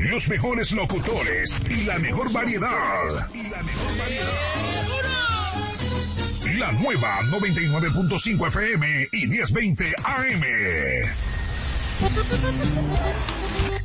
los mejores locutores y la mejor variedad. La nueva 99.5 FM y 1020 AM.